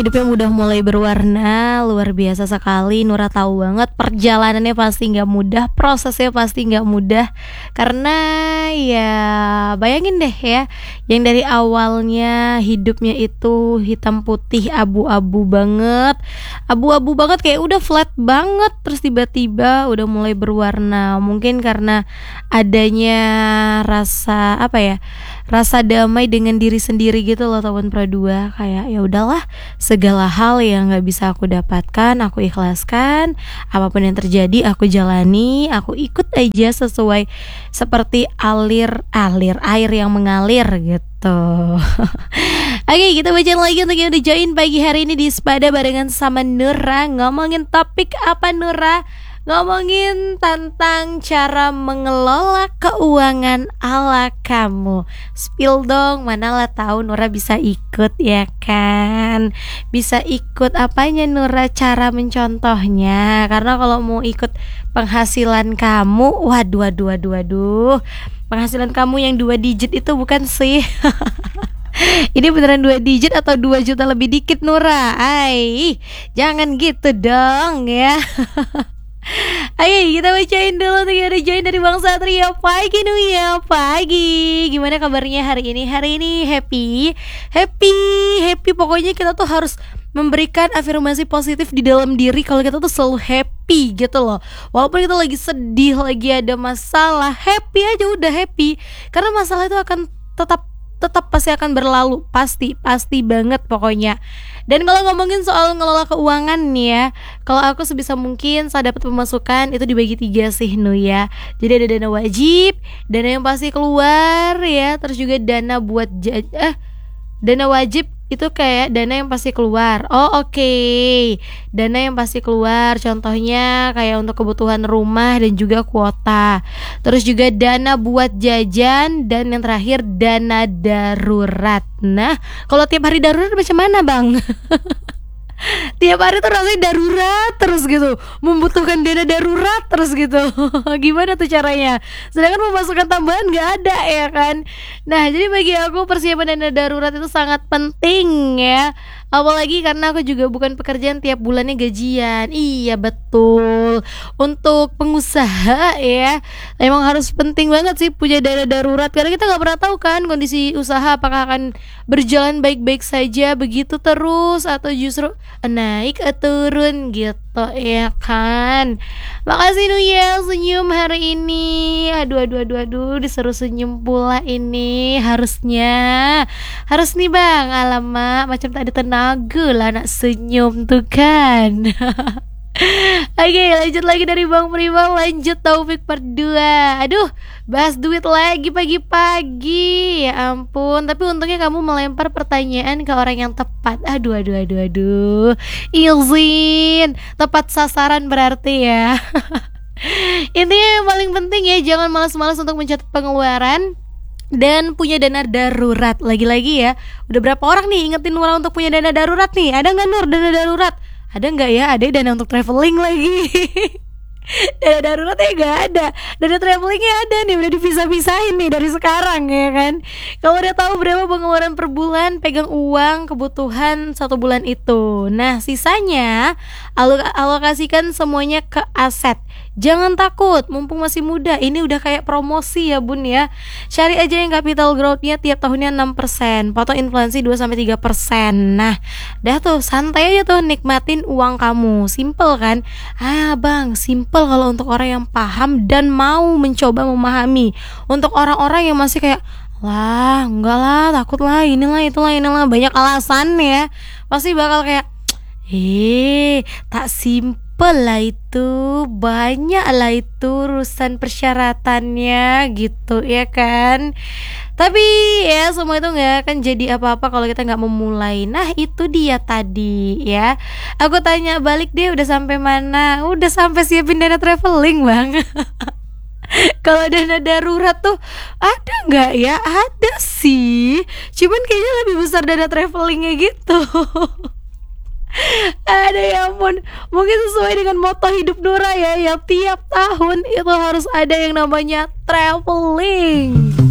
Hidupnya udah mulai berwarna, luar biasa sekali. Nura tahu banget perjalanannya pasti nggak mudah, prosesnya pasti nggak mudah. Karena ya bayangin deh ya, yang dari awalnya hidupnya itu hitam putih, abu-abu banget kayak udah flat banget, terus tiba-tiba udah mulai berwarna. Mungkin karena adanya rasa apa ya, rasa damai dengan diri sendiri gitu loh Tahun Pradua. Kayak ya udahlah, segala hal yang gak bisa aku dapatkan aku ikhlaskan, apapun yang terjadi aku jalani, aku ikut aja sesuai seperti alir air yang mengalir gitu. Oke, kita bacain lagi untuk yang udah join pagi hari ini di Sepada barengan sama Nura. Ngomongin topik apa Nura? Ngomongin tentang cara mengelola keuangan ala kamu. Spill dong, manalah tahu Nura bisa ikut ya kan. Bisa ikut apanya Nura, cara mencontohnya. Karena kalau mau ikut penghasilan kamu, waduh, penghasilan kamu yang 2 digit itu bukan sih. Ini beneran 2 digit atau 2 juta lebih dikit Nura. Jangan gitu dong ya. Ayo kita bacain dulu untuk ada join dari Bang Satria. Pagi Nuya, pagi. Gimana kabarnya hari ini? Hari ini happy. Pokoknya kita tuh harus memberikan afirmasi positif di dalam diri kalau kita tuh selalu happy gitu loh. Walaupun kita lagi sedih, lagi ada masalah, happy aja udah happy. Karena masalah itu akan tetap pasti akan berlalu, pasti banget pokoknya. Dan kalau ngomongin soal ngelola keuangan nih ya, kalau aku sebisa mungkin saat dapat pemasukan itu dibagi 3 sih ya. Jadi ada dana wajib, dana yang pasti keluar ya, terus juga dana buat dana wajib itu kayak dana yang pasti keluar. Oke. Dana yang pasti keluar contohnya kayak untuk kebutuhan rumah dan juga kuota. Terus juga dana buat jajan, dan yang terakhir dana darurat. Nah, kalau tiap hari darurat macam mana Bang? Tiap hari tuh rasanya darurat terus gitu, membutuhkan dana darurat terus gitu. Gimana tuh caranya? Sedangkan pemasukan tambahan gak ada ya kan. Nah jadi bagi aku persiapan dana darurat itu sangat penting ya. Apalagi karena aku juga bukan pekerjaan tiap bulannya gajian. Iya betul. Untuk pengusaha ya, emang harus penting banget sih punya dana darurat. Karena kita gak pernah tahu kan kondisi usaha apakah akan berjalan baik-baik saja begitu terus, atau justru naik atau turun gitu ya kan. Makasih Nuya senyum hari ini. Aduh disuruh senyum pula ini. Harus nih Bang, alamak macam tak ada tenaga lah nak senyum tuh kan. Oke, lanjut lagi dari Bang Prima. Lanjut Taufik Perdua. Aduh, bahas duit lagi pagi-pagi. Ya ampun, tapi untungnya kamu melempar pertanyaan ke orang yang tepat. Aduh. Izin, tepat sasaran berarti ya. Intinya yang paling penting ya, jangan malas-malas untuk mencatat pengeluaran dan punya dana darurat. Lagi-lagi ya, udah berapa orang nih ingetin Nura untuk punya dana darurat nih? Ada nggak Nur dana darurat? Ada nggak ya? Ada dana untuk traveling lagi. Dana daruratnya nggak ada, dana travelingnya ada nih, udah dipisah-pisahin nih dari sekarang ya kan. Kalau udah tahu berapa pengeluaran per bulan, pegang uang kebutuhan 1 bulan itu. Nah sisanya alokasikan semuanya ke aset. Jangan takut, mumpung masih muda. Ini udah kayak promosi ya bun ya. Cari aja yang capital growth-nya tiap tahunnya 6%, potong inflasi 2-3%. Nah dah tuh, santai aja tuh nikmatin uang kamu. Simple kan? Bang, simple kalau untuk orang yang paham dan mau mencoba memahami. Untuk orang-orang yang masih kayak enggak lah, takut lah, inilah banyak alasan ya, pasti bakal kayak tak simple lah itu, banyak lah itu urusan persyaratannya gitu ya kan. Tapi ya semua itu gak akan jadi apa-apa kalau kita gak memulai. Nah itu dia tadi ya, aku tanya balik deh, udah sampai mana? Udah sampai siapin dana traveling Bang. Kalau dana darurat tuh ada nggak ya? Ada sih, cuman kayaknya lebih besar dana travelingnya gitu. Ada ya ampun, mungkin sesuai dengan moto hidup Nura ya, yang tiap tahun itu harus ada yang namanya traveling.